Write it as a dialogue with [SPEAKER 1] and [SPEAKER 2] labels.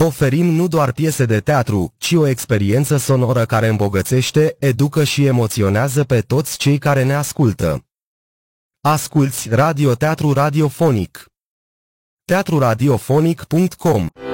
[SPEAKER 1] oferim nu doar piese de teatru, ci o experiență sonoră care îmbogățește, educă și emoționează pe toți cei care ne ascultă. Asculți radioteatru radiofonic. teatruradiofonic.com